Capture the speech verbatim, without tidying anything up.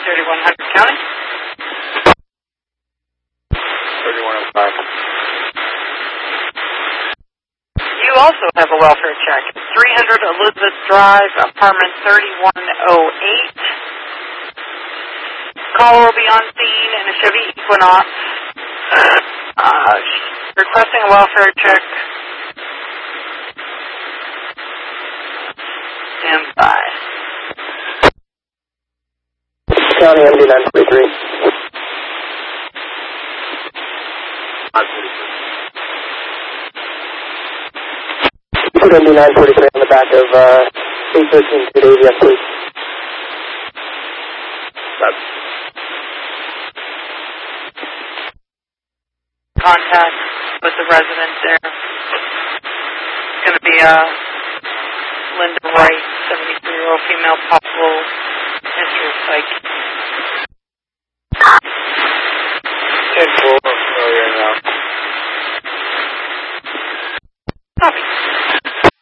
thirty-one hundred County. thirty-one oh five. You also have a welfare check. three hundred Elizabeth Drive, apartment thirty-one oh eight. Caller will be on scene in a Chevy Equinox. Uh, requesting a welfare check. Stand by. County M D nine forty-three. Put M D nine forty-three on the back of uh, eight thirteen to the A V S, please. That's Contact with the resident there. It's going to be uh, Linda Wright, seventy-three-year-old female, possible history of psych. ten four.